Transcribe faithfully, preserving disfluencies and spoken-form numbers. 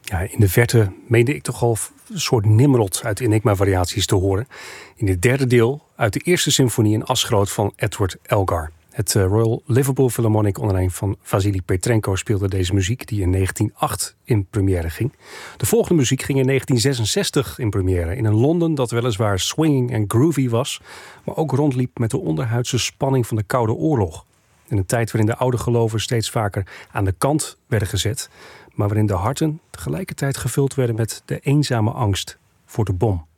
Ja, in de verte meende ik toch al een soort Nimrod uit Enigma-variaties te horen. In het derde deel uit de eerste symfonie in Asgroot van Edward Elgar. Het Royal Liverpool Philharmonic onder leiding van Vasily Petrenko speelde deze muziek die in negentien nul acht in première ging. De volgende muziek ging in negentien zesenzestig in première in een Londen dat weliswaar swinging en groovy was, maar ook rondliep met de onderhuidse spanning van de Koude Oorlog. In een tijd waarin de oude geloven steeds vaker aan de kant werden gezet, maar waarin de harten tegelijkertijd gevuld werden met de eenzame angst voor de bom.